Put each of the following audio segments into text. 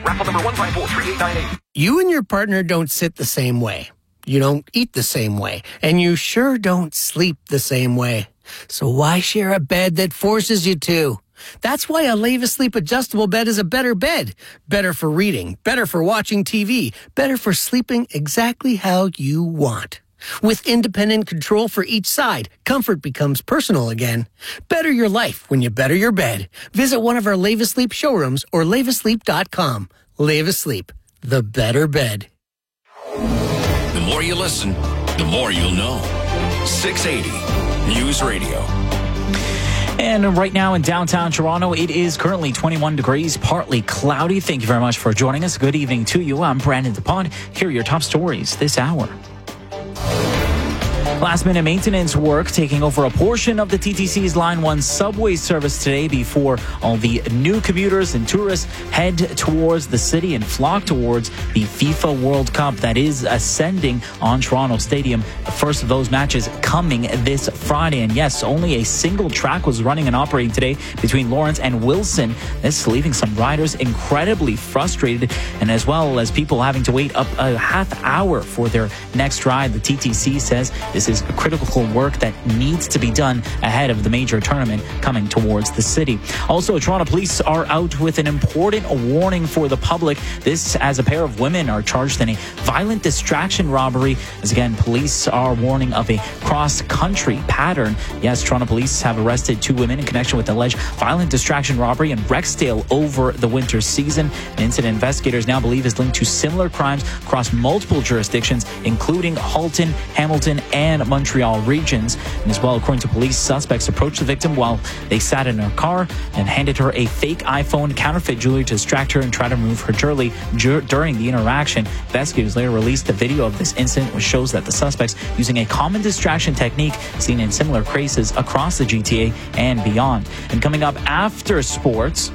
Raffle number 1543898. You and your partner don't sit the same way. You don't eat the same way. And you sure don't sleep the same way. So why share a bed that forces you to? That's why a Leva Sleep adjustable bed is a better bed. Better for reading, better for watching TV, better for sleeping exactly how you want. With independent control for each side, comfort becomes personal again. Better your life when you better your bed. Visit one of our Leva Sleep showrooms or levasleep.com. Leva Sleep, the better bed. The more you listen, the more you'll know. 680 News Radio. And right now in downtown Toronto, it is currently 21 degrees, partly cloudy. Thank you very much for joining us. Good evening to you. I'm Brandon DuPont. Here are your top stories this hour. Last-minute maintenance work taking over a portion of the TTC's Line 1 subway service today before all the new commuters and tourists head towards the city and flock towards the FIFA World Cup that is ascending on Toronto Stadium. The first of those matches coming this Friday. And yes, only a single track was running and operating today between Lawrence and Wilson. This leaving some riders incredibly frustrated, and as well as people having to wait up a half hour for their next ride. The TTC says this is critical work that needs to be done ahead of the major tournament coming towards the city. Also, Toronto police are out with an important warning for the public. This as a pair of women are charged in a violent distraction robbery. As again, police are warning of a cross-country pattern. Yes, Toronto police have arrested 2 women in connection with alleged violent distraction robbery in Rexdale over the winter season. An incident investigators now believe is linked to similar crimes across multiple jurisdictions, including Halton, Hamilton, and Montreal regions. And as well, according to police, suspects approached the victim while they sat in her car and handed her a fake iPhone, counterfeit jewelry to distract her and try to remove her jewelry during the interaction. Investigators later released a video of this incident, which shows that the suspects using a common distraction technique seen in similar cases across the GTA and beyond. And coming up after sports,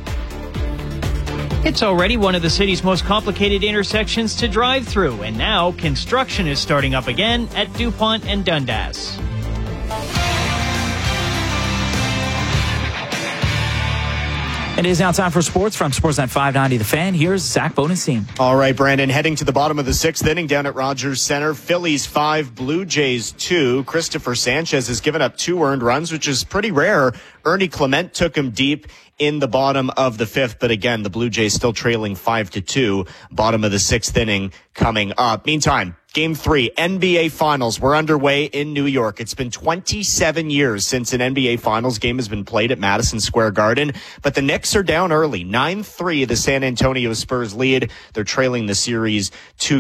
it's already one of the city's most complicated intersections to drive through, and now construction is starting up again at DuPont and Dundas. It is now time for sports from Sportsnet 590 The Fan. Here's Zach Bodenstein. All right, Brandon, heading to the bottom of the 6th inning down at Rogers Center. Phillies 5, Blue Jays 2. Christopher Sanchez has given up 2 earned runs, which is pretty rare. Ernie Clement took him deep in the bottom of the 5th, but again, the Blue Jays still trailing 5-2. Bottom of the 6th inning coming up. Meantime, Game 3, NBA Finals. We're underway in New York. It's been 27 years since an NBA Finals game has been played at Madison Square Garden, but the Knicks are down early. 9-3, the San Antonio Spurs lead. They're trailing the series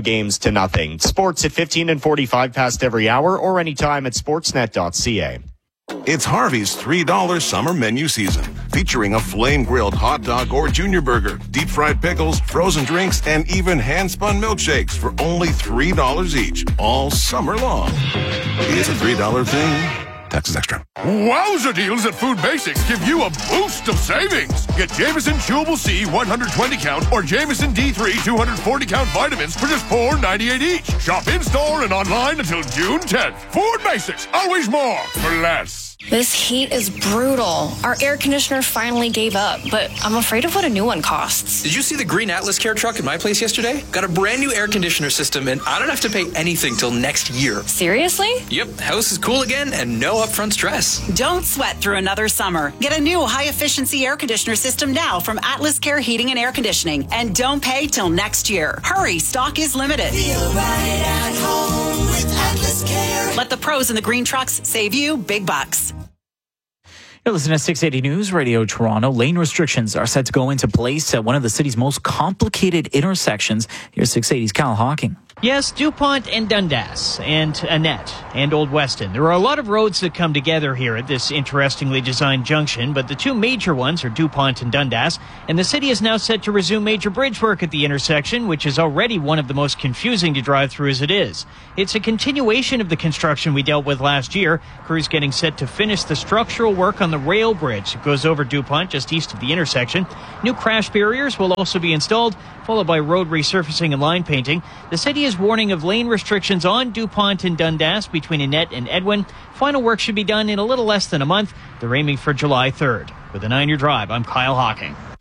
2-0. Sports at 15 and 45 past every hour or anytime at sportsnet.ca. It's Harvey's $3 summer menu season, featuring a flame-grilled hot dog or junior burger, deep-fried pickles, frozen drinks, and even hand-spun milkshakes for only $3 each, all summer long. It's a $3 thing. Taxes extra. Wowza deals at Food Basics give you a boost of savings. Get Jameson Chewable C 120 count or Jameson D3 240 count vitamins for just $4.98 each. Shop in-store and online until June 10th. Food Basics, always more for less. This heat is brutal. Our air conditioner finally gave up, but I'm afraid of what a new one costs. Did you see the green Atlas Care truck at my place yesterday? Got a brand new air conditioner system, and I don't have to pay anything till next year. Seriously? Yep, house is cool again and no upfront stress. Don't sweat through another summer. Get a new high-efficiency air conditioner system now from Atlas Care Heating and Air Conditioning, and don't pay till next year. Hurry, stock is limited. Feel right at home with Atlas Care. Let the pros in the green trucks save you big bucks. You're listening to 680 News Radio Toronto. Lane restrictions are set to go into place at one of the city's most complicated intersections. Here's 680's Kyle Hawking. Yes, DuPont and Dundas and Annette and Old Weston. There are a lot of roads that come together here at this interestingly designed junction, but the 2 major ones are DuPont and Dundas, and the city is now set to resume major bridge work at the intersection, which is already one of the most confusing to drive through as it is. It's a continuation of the construction we dealt with last year. Crews getting set to finish the structural work on the rail bridge that goes over DuPont just east of the intersection. New crash barriers will also be installed, followed by road resurfacing and line painting. The city is warning of lane restrictions on DuPont and Dundas between Annette and Edwin. Final work should be done in a little less than a month. They're aiming for July 3rd. With a 9-year drive, I'm Kyle Hawking.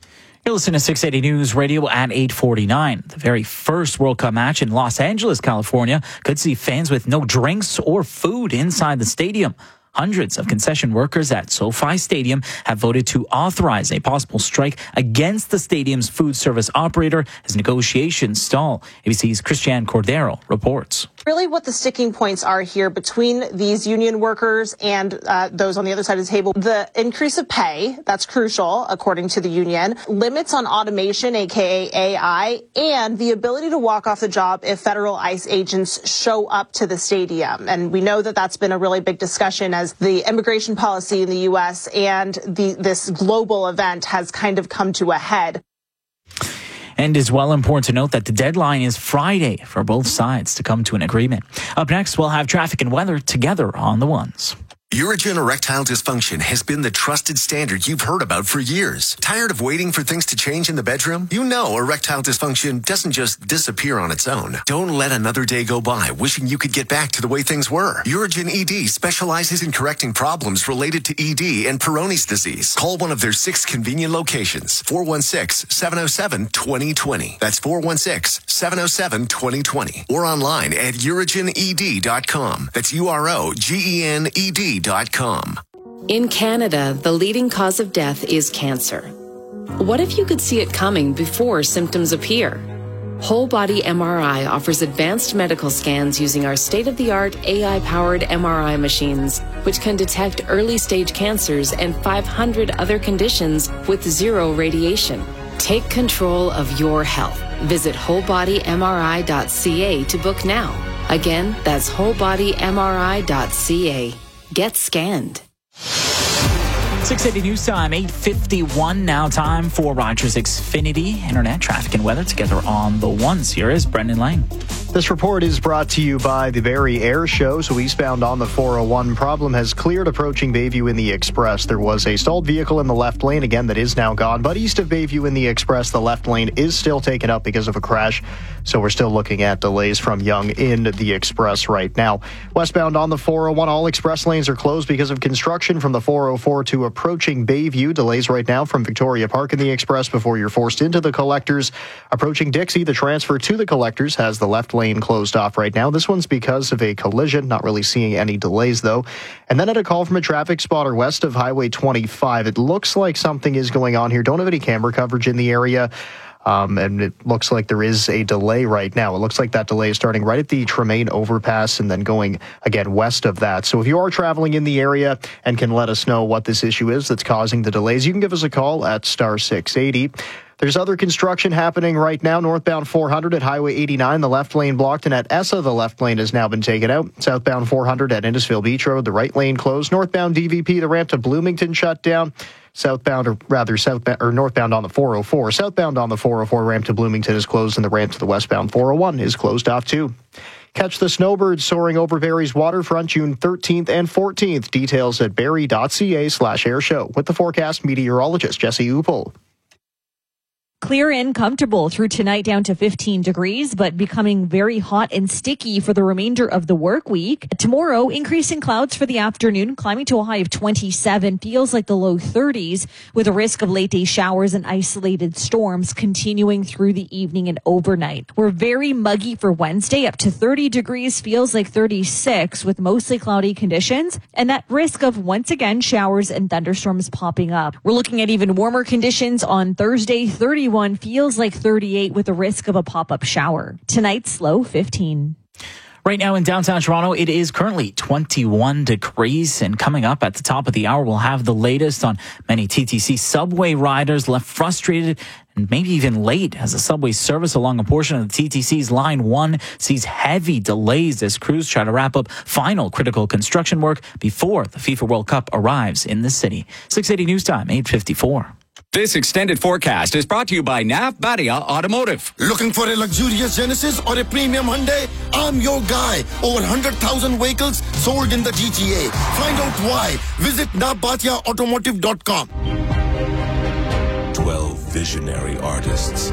You're listening to 680 News Radio at 8:49. The very first World Cup match in Los Angeles, California, could see fans with no drinks or food inside the stadium. Hundreds of concession workers at SoFi Stadium have voted to authorize a possible strike against the stadium's food service operator as negotiations stall. ABC's Christiane Cordero reports. Really what the sticking points are here between these union workers and those on the other side of the table. The increase of pay, that's crucial, according to the union, limits on automation, aka AI, and the ability to walk off the job if federal ICE agents show up to the stadium. And we know that that's been a really big discussion as the immigration policy in the U.S. and this global event has kind of come to a head. And it's well important to note that the deadline is Friday for both sides to come to an agreement. Up next, we'll have traffic and weather together on the ones. Urogen erectile dysfunction has been the trusted standard you've heard about for years. Tired of waiting for things to change in the bedroom? You know erectile dysfunction doesn't just disappear on its own. Don't let another day go by wishing you could get back to the way things were. Urogen ED specializes in correcting problems related to ED and Peyronie's disease. Call one of their 6 convenient locations. 416-707-2020. That's 416-707-2020. Or online at urogened.com. That's UROGENED.com. In Canada, the leading cause of death is cancer. What if you could see it coming before symptoms appear? Whole Body MRI offers advanced medical scans using our state-of-the-art AI-powered MRI machines, which can detect early-stage cancers and 500 other conditions with zero radiation. Take control of your health. Visit wholebodymri.ca to book now. Again, that's wholebodymri.ca. Get scanned. 680 News Time, 8:51 now. Time for Rogers Xfinity Internet traffic and weather together on the ones. Here is Brendan Lang. This report is brought to you by the Barrie Air Show. So eastbound on the 401, problem has cleared approaching Bayview in the Express. There was a stalled vehicle in the left lane, again, that is now gone. But east of Bayview in the Express, the left lane is still taken up because of a crash. So we're still looking at delays from Yonge in the Express right now. Westbound on the 401, all express lanes are closed because of construction from the 404 to approaching Bayview. Delays right now from Victoria Park in the Express before you're forced into the collectors. Approaching Dixie, the transfer to the collectors has the left lane closed off right now. This one's because of a collision. Not really seeing any delays, though. And then at a call from a traffic spotter west of Highway 25, it looks like something is going on here. Don't have any camera coverage in the area. And it looks like there is a delay right now. It looks like that delay is starting right at the Tremaine overpass and then going again west of that. So if you are traveling in the area and can let us know what this issue is that's causing the delays, you can give us a call at star 680. There's other construction happening right now. Northbound 400 at Highway 89, the left lane blocked, and at ESSA, the left lane has now been taken out. Southbound 400 at Indusville Beach Road, the right lane closed. Northbound DVP, the ramp to Bloomington shut down. Northbound on the 404. Southbound on the 404 ramp to Bloomington is closed, and the ramp to the westbound 401 is closed off too. Catch the snowbirds soaring over Barrie's waterfront June 13th and 14th. Details at barrie.ca/airshow. With the forecast, meteorologist Jesse Uppel. Clear and comfortable through tonight, down to 15 degrees, but becoming very hot and sticky for the remainder of the work week. Tomorrow, increasing clouds for the afternoon, climbing to a high of 27, feels like the low 30s, with a risk of late day showers and isolated storms continuing through the evening and overnight. We're very muggy for Wednesday, up to 30 degrees, feels like 36, with mostly cloudy conditions, and that risk of once again showers and thunderstorms popping up. We're looking at even warmer conditions on Thursday, 31, feels like 38 with a risk of a pop-up shower. Tonight's low 15. Right now in downtown Toronto, it is currently 21 degrees. And coming up at the top of the hour, we'll have the latest on many TTC subway riders left frustrated and maybe even late as the subway service along a portion of the TTC's Line 1 sees heavy delays as crews try to wrap up final critical construction work before the FIFA World Cup arrives in the city. 680 News Time, 8:54. This extended forecast is brought to you by Nav Bhatia Automotive. Looking for a luxurious Genesis or a premium Hyundai? I'm your guy. Over 100,000 vehicles sold in the GTA. Find out why. Visit navbhatiaautomotive.com. 12 visionary artists